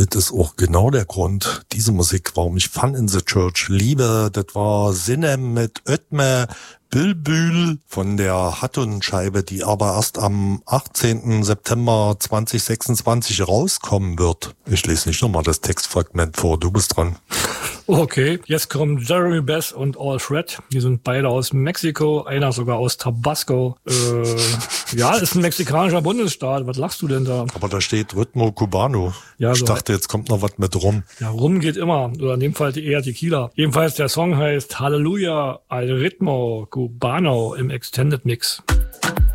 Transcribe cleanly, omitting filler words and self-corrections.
das ist auch genau der Grund, diese Musik, warum ich Fun in the Church liebe. Das war Sinem mit Ötme Bülbül von der Hatun-Scheibe, die aber erst am 18. September 2026 rauskommen wird. Ich lese nicht nochmal das Textfragment vor, du bist dran. Okay, jetzt kommen Jeremy Bass und All Fred. Die sind beide aus Mexiko, einer sogar aus Tabasco. Ja, ist ein mexikanischer Bundesstaat. Was lachst du denn da? Aber da steht Ritmo Cubano. Ja, ich so dachte, jetzt kommt noch was mit rum. Ja, rum geht immer. Oder in dem Fall eher Tequila. Jedenfalls der Song heißt Halleluja al Ritmo Cubano im Extended Mix.